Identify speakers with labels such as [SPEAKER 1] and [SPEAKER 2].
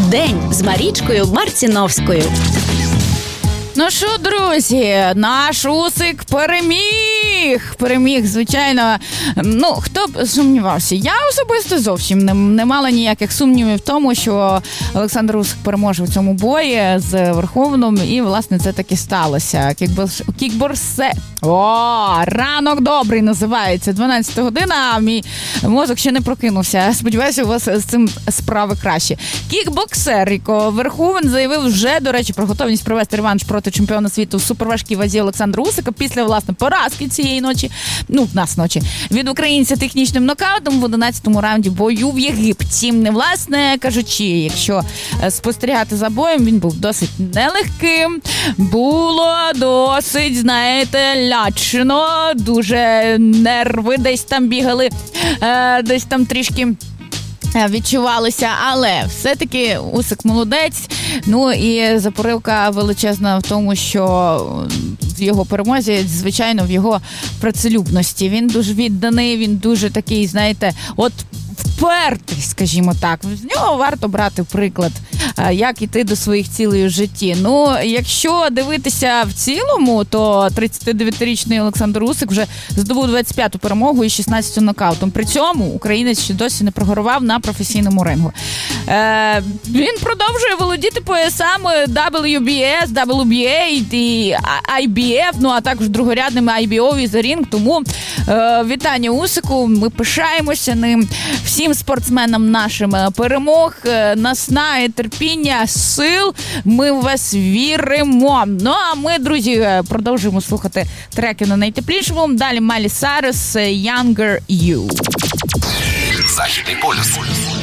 [SPEAKER 1] День з Марічкою Марціновською.
[SPEAKER 2] Ну що, друзі, наш Усик переміг, звичайно. Ну, хто б сумнівався? Я особисто зовсім не мала ніяких сумнівів в тому, що Олександр Усик переможе в цьому бої з Верховним, і, власне, це таки сталося. Ранок добрий називається, 12 година, а мій мозок ще не прокинувся. Сподіваюся, у вас з цим справи краще. Кікбоксер Ріко Верховен заявив вже, до речі, про готовність провести реванш проти чемпіона світу в суперважкій вазі Олександра Усика після, власне, поразки цієї ночі, від українця технічним нокаутом в 11-му раунді бою в Єгипті. Власне кажучи, якщо спостерігати за боєм, він був досить нелегким, було досить, знаєте, лячно, дуже нерви десь там бігали, десь там трішки відчувалося, але все-таки Усик молодець. Ну і запоривка величезна в тому, що в його перемозі, звичайно, в його працелюбності. Він дуже відданий, він дуже такий, знаєте, впертий, скажімо так. З нього варто брати приклад, як іти до своїх цілей у житті. Ну, якщо дивитися в цілому, то 39-річний Олександр Усик вже здобув 25-ту перемогу і 16 нокаутом. При цьому українець ще досі не програвав на професійному рингу. Він продовжує володіти поясами WBS, WBA і IBF, ну а також другорядними IBO і The Ring. Тому вітання Усику, ми пишаємося ним. Всім спортсменам нашим перемог, наснаги, терпіння, сил. Ми в вас віримо. Ну, а ми, друзі, продовжуємо слухати треки на найтеплішому. Далі Майлі Сайрус, Younger You.
[SPEAKER 3] Західний полюс.